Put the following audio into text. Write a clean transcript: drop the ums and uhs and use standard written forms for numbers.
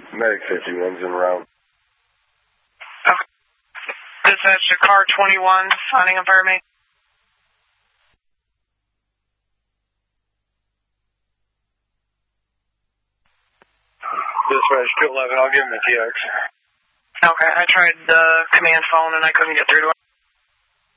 Medic 51's in route. Okay. Dispatch to car 21, finding a fire main. Dispatch 211, I'll give him a TX. Okay, I tried the command phone and I couldn't get through to him.